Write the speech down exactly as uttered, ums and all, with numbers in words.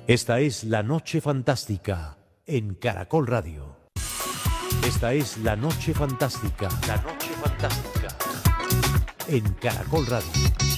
Esta es La Noche Fantástica en Caracol Radio. Esta es La Noche Fantástica. La Noche Fantástica en Caracol Radio.